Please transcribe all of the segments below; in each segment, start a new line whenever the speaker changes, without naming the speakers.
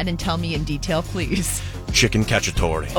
had, and tell me in detail, please.
Chicken cacciatore.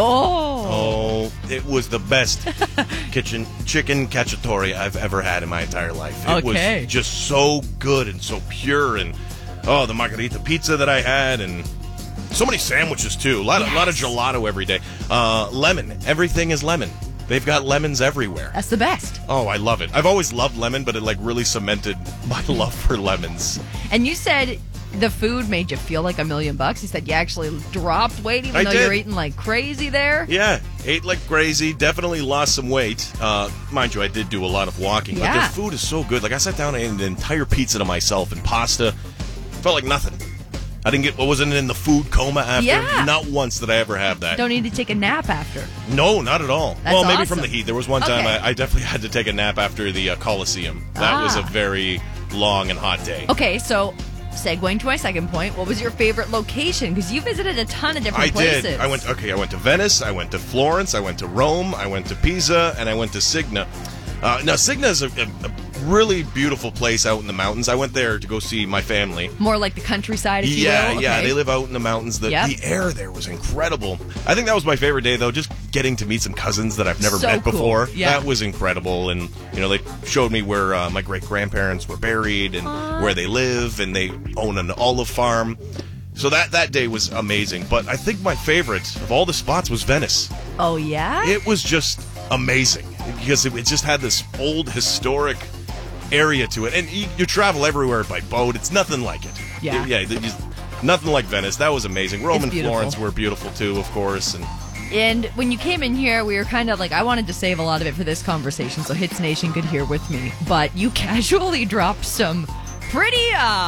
Oh,
It was the best chicken cacciatore I've ever had in my entire life. It
Okay.
was just so good and so pure, and the margarita pizza that I had, and so many sandwiches too. A lot of gelato every day. Lemon. Everything is lemon. They've got lemons everywhere.
that's the best.
Oh, I love it. I've always loved lemon, but it really cemented my love for lemons.
And you said the food made you feel like $1 million. You said you actually dropped weight, even
I
though
did.
you're eating like crazy there.
Yeah, ate like crazy. Definitely lost some weight. Mind you, I did do a lot of walking, but
Yeah.
their food is so good. Like, I sat down and ate an entire pizza to myself and pasta. Felt like nothing. I wasn't in the food coma after.
Yeah.
Not once did I ever have that.
Don't need to take a nap after.
No, not at all.
That's
well, maybe
awesome.
from the heat. There was one time
Okay.
I definitely had to take a nap after the Coliseum. That was a very long and hot day.
Okay, so segueing to my second point, what was your favorite location? Because you visited a ton of different
I
places.
did. I went to Venice, I went to Florence, I went to Rome, I went to Pisa, and I went to Signa. Now, Signa is a really beautiful place out in the mountains. I went there to go see my family.
More like the countryside, if you
Yeah,
will.
yeah,
Okay.
they live out in the mountains. The air there was incredible. I think that was my favorite day, though, just getting to meet some cousins that I've never
So
met
cool.
before.
Yeah.
That was incredible, and they showed me where my great-grandparents were buried and where they live, and they own an olive farm. So that day was amazing, but I think my favorite of all the spots was Venice.
Oh, yeah?
It was just amazing because it just had this old historic area to it, and you travel everywhere by boat. It's nothing like it.
Yeah.
Nothing like Venice. That was amazing. Rome
It's
and
beautiful.
Florence were beautiful too, of course.
And when you came in here, we were kind of like, I wanted to save a lot of it for this conversation so Hits Nation could hear with me. But you casually dropped some pretty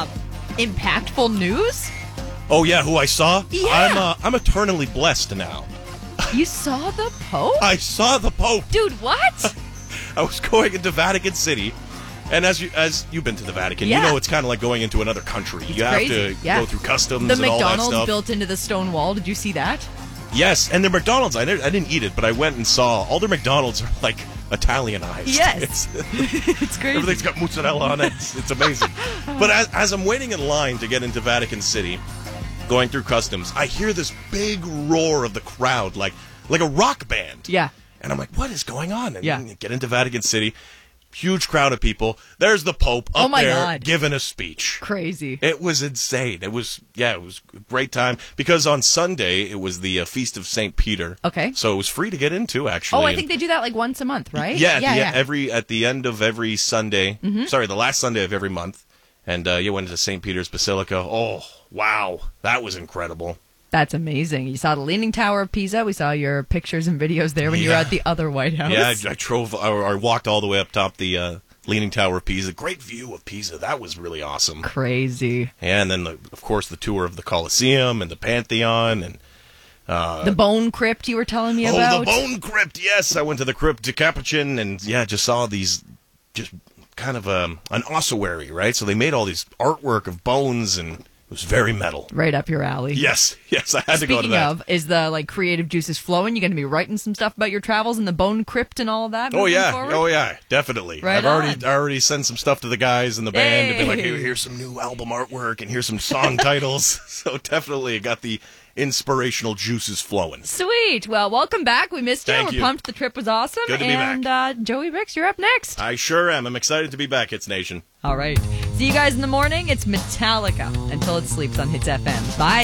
impactful news.
Oh yeah, who I saw?
Yeah.
I'm eternally blessed now.
You saw the Pope?
I saw the Pope.
Dude, what?
I was going into Vatican City, and as you've been to the Vatican,
Yeah.
you know it's kind of like going into another country. You have
crazy.
to
Yeah.
go through customs
The
and all that
McDonald's
stuff.
built into the stone wall. Did you see that?
Yes, and the McDonald's, I didn't eat it, but I went and saw all their McDonald's are like Italianized.
Yes.
It's
It's crazy.
everything's got mozzarella on it. It's amazing. But as I'm waiting in line to get into Vatican City, going through customs, I hear this big roar of the crowd, like a rock band.
Yeah.
And I'm like, what is going on? And
Yeah.
get into Vatican City, huge crowd of people. There's the Pope
Oh
up
my
there
God.
giving a speech.
Crazy.
It was insane. It was a great time because on Sunday it was the Feast of St. Peter.
Okay.
So it was free to get into, actually.
Oh, I think they do that like once a month, right?
Yeah,
yeah.
at the end of every Sunday.
Mm-hmm.
Sorry, the last Sunday of every month. And you went to St. Peter's Basilica. Oh, wow. That was incredible.
That's amazing. You saw the Leaning Tower of Pisa. We saw your pictures and videos there when you were
Yeah.
at the other White House.
Yeah, I walked all the way up top the Leaning Tower of Pisa. Great view of Pisa. That was really awesome.
Crazy.
Yeah, and then, of course, the tour of the Colosseum and the Pantheon and
The bone crypt you were telling me about.
Oh, the bone crypt, yes. I went to the crypt to Capuchin and, just saw these, just kind of an ossuary, right? So they made all these artwork of bones, and it was very metal.
Right up your alley.
Yes, I had to go to
Speaking
that.
of, is the creative juices flowing? You going to be writing some stuff about your travels in the bone crypt and all of that?
Oh
moving
yeah,
forward?
definitely.
Right
I've already sent some stuff to the guys in the band to be like,
Hey.
hey, here's some new album artwork and here's some song titles. So definitely got the inspirational juices flowing.
Sweet. Well, welcome back. We missed you.
Thank
We're
you.
pumped. The trip was awesome.
Good to be
and Joey Ricks, you're up next.
I sure am. I'm excited to be back, Hits Nation.
All right. See you guys in the morning. It's Metallica until it sleeps on Hits FM. Bye.